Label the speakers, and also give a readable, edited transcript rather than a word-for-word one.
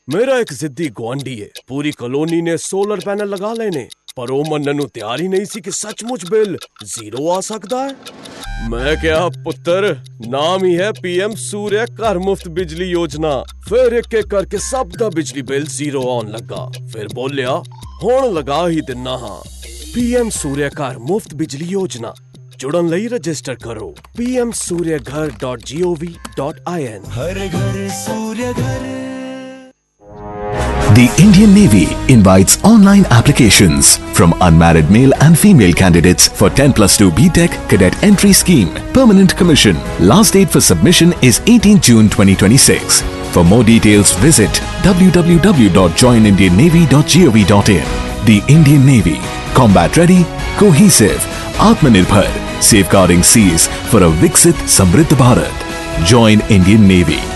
Speaker 1: मेरा एक जिद्दी गुआंढी है, पूरी कॉलोनी ने सोलर पैनल लगा लेने, पर ओ मनन नूं त्यार ही नहीं सी कि सचमुच बिल जीरो आ सकदा है। मैं क्या पुत्र, नाम ही है पीएम सूर्य घर मुफ्त बिजली योजना। फिर एक एक करके सब दा बिजली बिल जीरो आउण लगा। फिर बोलिया हुण लगा ही दिना हां। पीएम सूर्य घर मुफ्त बिजली योजना, जुड़न लई रजिस्टर करो pmsuryaghar.gov.in।
Speaker 2: हर घर सूर्य घर।
Speaker 3: The Indian Navy invites online applications from unmarried male and female candidates for 10+2 BTech Cadet Entry Scheme, Permanent Commission. Last date for submission is 18 June 2026. For more details, visit www.joinindiannavy.gov.in. The Indian Navy, combat ready, cohesive, Atmanirbhar, safeguarding seas for a Viksit Samriddh Bharat. Join Indian Navy.